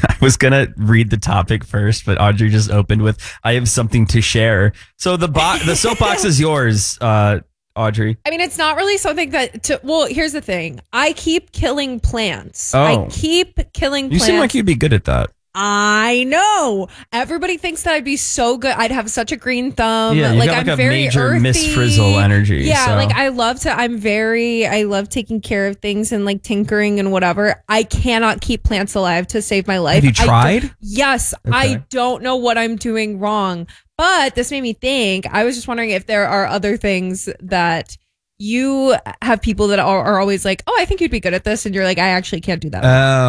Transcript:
I was gonna read the topic first, but Audrey just opened with, "I have something to share." So the soapbox is yours, Audrey. I mean, it's not really something well, here's the thing. I keep killing plants. Oh. I keep killing plants. You seem like you'd be good at that. I know. Everybody thinks that I'd be so good. I'd have such a green thumb. Yeah, you got I'm a very major earthy. Miss Frizzle energy. Yeah, so. I love taking care of things and like tinkering and whatever. I cannot keep plants alive to save my life. Have you tried? Yes. Okay. I don't know what I'm doing wrong. But this made me think. I was just wondering if there are other things that you have people that are always like, oh, I think you'd be good at this. And you're like, I actually can't do that.